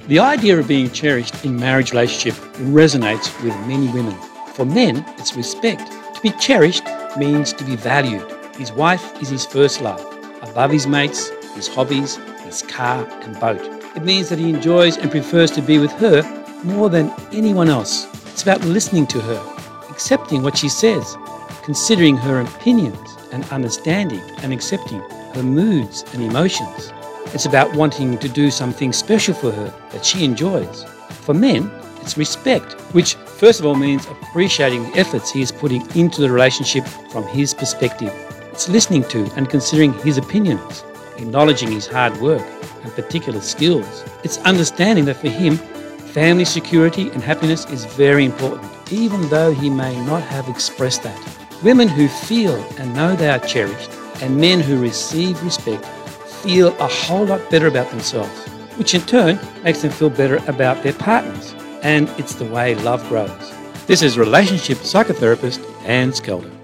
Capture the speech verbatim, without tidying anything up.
The idea of being cherished in marriage relationship resonates with many women. For men, it's respect. To be cherished means to be valued. His wife is his first love, above his mates, his hobbies, his car and boat. It means that he enjoys and prefers to be with her more than anyone else. It's about listening to her, accepting what she says, considering her opinions and understanding and accepting her moods and emotions. It's about wanting to do something special for her that she enjoys. For men, it's respect, which first of all means appreciating the efforts he is putting into the relationship from his perspective. It's listening to and considering his opinions, acknowledging his hard work and particular skills. It's understanding that for him, family security and happiness is very important, even though he may not have expressed that. Women who feel and know they are cherished, and men who receive respect, feel a whole lot better about themselves, which in turn makes them feel better about their partners. And it's the way love grows. This is relationship psychotherapist Anne Skelder.